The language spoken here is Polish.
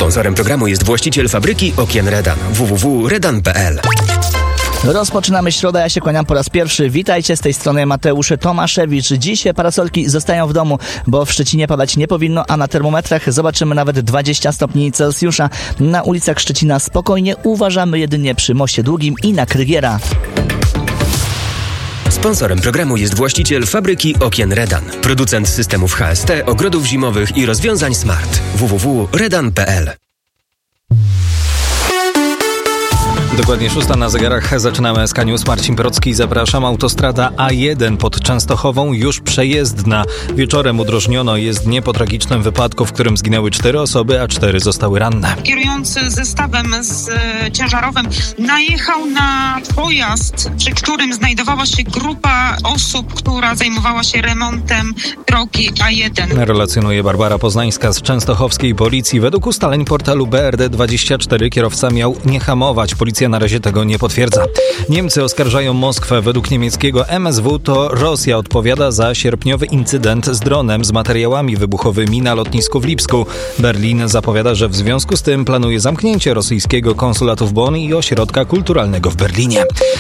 Sponsorem programu jest właściciel fabryki okien Redan. www.redan.pl. Rozpoczynamy środę, ja się kłaniam po raz pierwszy. Witajcie, z tej strony Mateusz Tomaszewicz. Dziś parasolki zostają w domu, bo w Szczecinie padać nie powinno, a na termometrach zobaczymy nawet 20 stopni Celsjusza. Na ulicach Szczecina spokojnie, uważamy jedynie przy Moście Długim i na Krygiera. Sponsorem programu jest właściciel fabryki okien Redan. Producent systemów HST, ogrodów zimowych i rozwiązań smart. www.redan.pl. Dokładnie 6 na zegarach. Zaczynamy SK News. Marcin Procki, zapraszam. Autostrada A1 pod Częstochową już przejezdna. Wieczorem udrożniono jezdnię po tragicznym wypadku, w którym zginęły 4 osoby, a 4 zostały ranne. Kierujący zestawem ciężarowym najechał na pojazd, przy którym znajdowała się grupa osób, która zajmowała się remontem drogi A1. Relacjonuje Barbara Poznańska z częstochowskiej policji. Według ustaleń portalu BRD24 kierowca miał nie hamować. Policja na razie tego nie potwierdza. Niemcy oskarżają Moskwę. Według niemieckiego MSW to Rosja odpowiada za sierpniowy incydent z dronem z materiałami wybuchowymi na lotnisku w Lipsku. Berlin zapowiada, że w związku z tym planuje zamknięcie rosyjskiego konsulatu w Bonn i ośrodka kulturalnego w Berlinie.